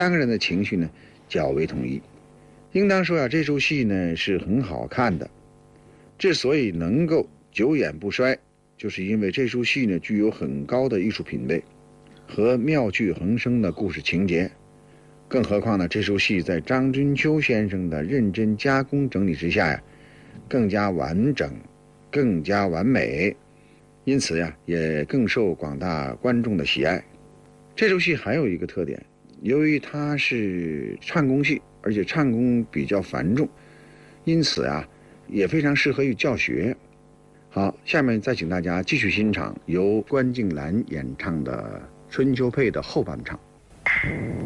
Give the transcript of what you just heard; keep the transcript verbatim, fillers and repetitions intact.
三个人的情绪呢较为统一。应当说啊，这出戏呢是很好看的，之所以能够久演不衰，就是因为这出戏呢具有很高的艺术品位和妙趣横生的故事情节。更何况呢，这出戏在张君秋先生的认真加工整理之下呀，更加完整，更加完美，因此呀，也更受广大观众的喜爱。这出戏还有一个特点，由于它是唱功戏，而且唱功比较繁重，因此啊，也非常适合于教学。好，下面再请大家继续欣赏由关静兰演唱的《春秋配》的后半场。